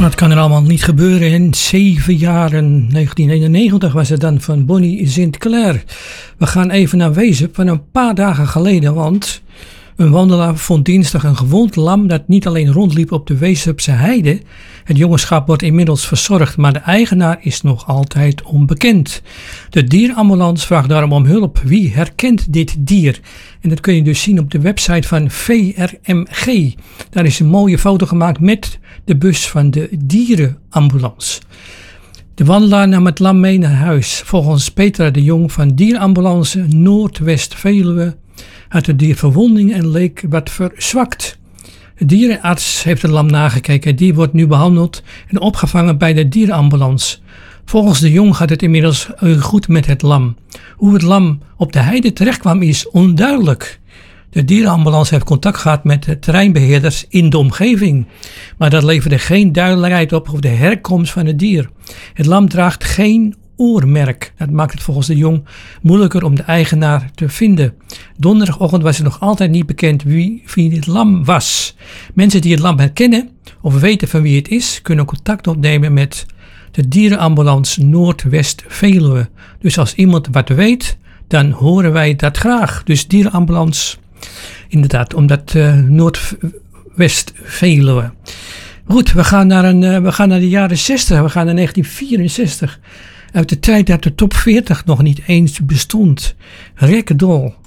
Dat kan er allemaal niet gebeuren. In 7 jaren, 1991 was het dan van Bonnie Sinclair. We gaan even naar Wezep van een paar dagen geleden, want een wandelaar vond dinsdag een gewond lam dat niet alleen rondliep op de Wezepse heide. Het jongenschap wordt inmiddels verzorgd, maar de eigenaar is nog altijd onbekend. De dierenambulance vraagt daarom om hulp. Wie herkent dit dier? En dat kun je dus zien op de website van VRMG. Daar is een mooie foto gemaakt met de bus van de dierenambulance. De wandelaar nam het lam mee naar huis. Volgens Petra de Jong van Dierenambulance Noordwest-Veluwe had het dier verwonding en leek wat verzwakt. De dierenarts heeft het lam nagekeken. Die wordt nu behandeld en opgevangen bij de dierenambulance. Volgens de Jong gaat het inmiddels goed met het lam. Hoe het lam op de heide terecht kwam is onduidelijk. De dierenambulance heeft contact gehad met de terreinbeheerders in de omgeving. Maar dat leverde geen duidelijkheid op over de herkomst van het dier. Het lam draagt geen oormerk. Dat maakt het volgens de Jong moeilijker om de eigenaar te vinden. Donderdagochtend was het nog altijd niet bekend wie dit lam was. Mensen die het lam herkennen of weten van wie het is, kunnen contact opnemen met de dierenambulance Noordwest-Veluwe. Dus als iemand wat weet, dan horen wij dat graag. Dus dierenambulance, inderdaad, omdat Noordwest-Veluwe. Goed, we gaan naar de jaren 60. We gaan naar 1964. Uit de tijd dat de top 40 nog niet eens bestond. Ragdoll.